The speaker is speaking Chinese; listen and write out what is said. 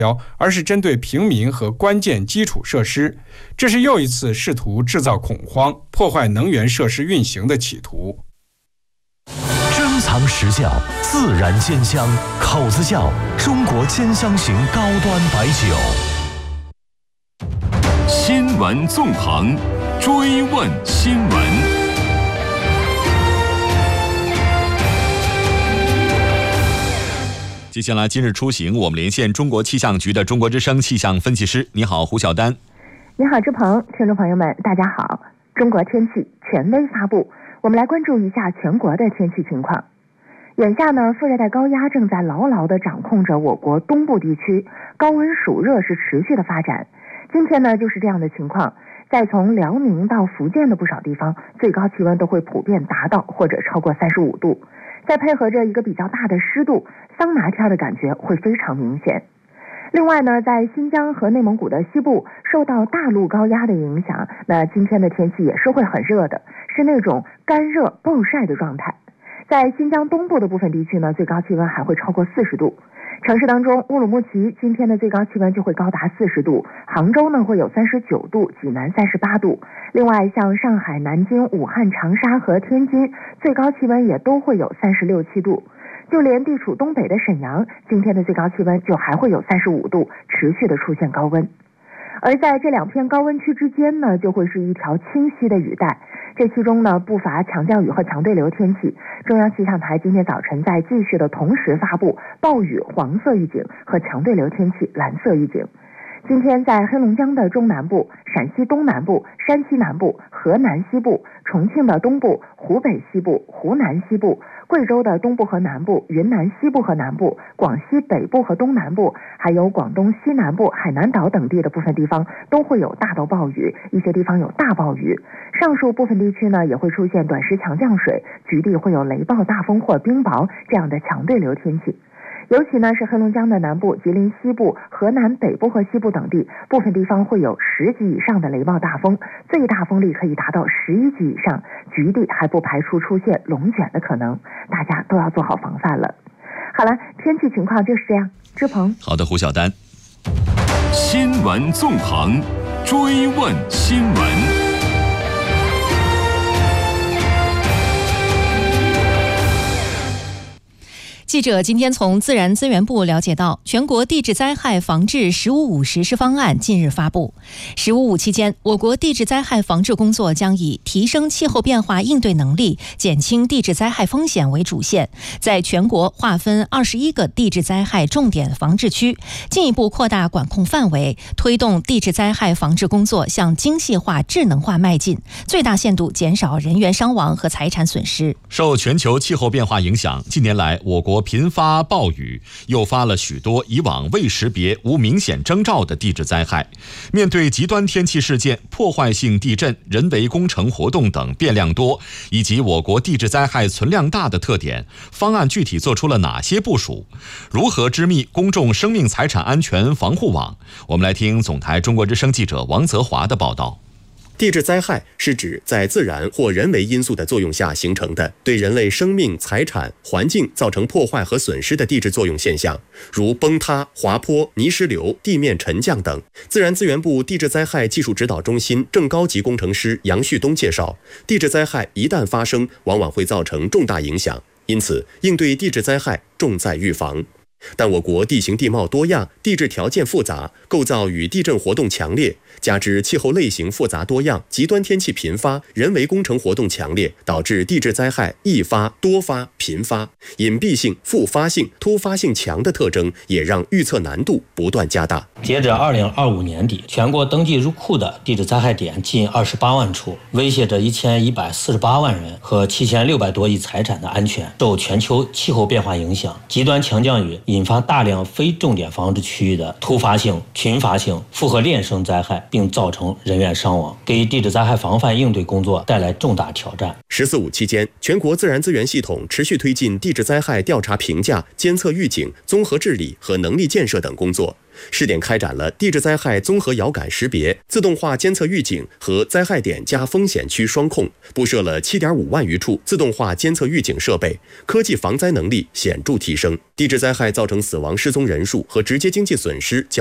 而是针对平民和关键基础设施。这是又一次试图制造恐慌、破坏能源设施运行的企图。 珍藏实窖，自然鲜香，口子窖，中国兼香型高端白酒。 新闻纵横，追问新闻。接下来今日出行，我们连线中国气象局的中国之声气象分析师。你好，胡晓丹。 你好，志鹏，听众朋友们，大家好。中国天气权威发布，我们来关注一下全国的天气情况。眼下呢，副热带高压正在牢牢地掌控着我国东部地区，高温暑热是持续的发展。今天呢，就是这样的情况。在从辽宁到福建的不少地方，最高气温都会普遍达到或者超过35度。再配合着一个比较大的湿度，桑拿天的感觉会非常明显。另外呢，在新疆和内蒙古的西部受到大陆高压的影响，那今天的天气也是会很热的，是那种干热暴晒的状态。在新疆东部的部分地区呢，最高气温还会超过40度。城市当中，乌鲁木齐今天的最高气温就会高达40度，杭州呢会有39度，济南38度。另外，像上海、南京、武汉、长沙和天津，最高气温也都会有36、7度。就连地处东北的沈阳，今天的最高气温就还会有35度，持续的出现高温。而在这两片高温区之间呢，就会是一条清晰的雨带，这其中呢不乏强降雨和强对流天气。中央气象台今天早晨在继续的同时发布暴雨黄色预警和强对流天气蓝色预警。今天在黑龙江的中南部、陕西东南部、山西南部、河南西部、重庆的东部、湖北西部、湖南西部、贵州的东部和南部、云南西部和南部、广西北部和东南部，还有广东西南部、海南岛等地的部分地方都会有大到暴雨，一些地方有大暴雨。上述部分地区呢也会出现短时强降水，局地会有雷暴、大风或冰雹这样的强对流天气。尤其呢是黑龙江的南部、吉林西部、河南北部和西部等地，部分地方会有10级以上的雷暴大风，最大风力可以达到11级以上，局地还不排除出现龙卷的可能，大家都要做好防范了。好了，天气情况就是这样。志鹏。 好的，胡晓丹。新闻纵横，追问新闻。 记者今天从自然资源部了解到，全国地质灾害防治“15-5”实施方案近日发布。“15-5”期间，我国地质灾害防治工作将以提升气候变化应对能力、减轻地质灾害风险为主线，在全国划分21个地质灾害重点防治区，进一步扩大管控范围，推动地质灾害防治工作向精细化、智能化迈进，最大限度减少人员伤亡和财产损失。 受全球气候变化影响，近年来我国频发暴雨，诱发了许多以往未识别、无明显征兆的地质灾害。面对极端天气事件、破坏性地震、人为工程活动等变量多，以及我国地质灾害存量大的特点，方案具体做出了哪些部署？如何织密公众生命财产安全防护网？我们来听总台中国之声记者王泽华的报道。 地质灾害是指在自然或人为因素的作用下形成的，对人类生命、财产、环境造成破坏和损失的地质作用现象，如崩塌、滑坡、泥石流、地面沉降等。自然资源部地质灾害技术指导中心正高级工程师杨旭东介绍，地质灾害一旦发生，往往会造成重大影响，因此应对地质灾害重在预防。但我国地形地貌多样，地质条件复杂，构造与地震活动强烈，加之气候类型复杂多样，极端天气频发，人为工程活动强烈，导致地质灾害易发、多发、频发，隐蔽性、复发性、突发性强的特征，也让预测难度不断加大。 截至2025年底，全国登记入库的地质灾害点近28万处，威胁着1148万人和7600多亿财产的安全。受全球气候变化影响，极端强降雨引发大量非重点防治区域的突发性、群发性、复合链生灾害，并造成人员伤亡，给地质灾害防范应对工作带来重大挑战。 “15-5”期间，全国自然资源系统持续推进地质灾害调查评价、监测预警、综合治理和能力建设等工作， 试点开展了地质灾害综合遥感识别、自动化监测预警和灾害点加风险区双控，布设了7.5万余处自动化监测预警设备，科技防灾能力显著提升。地质灾害造成死亡失踪人数和直接经济损失较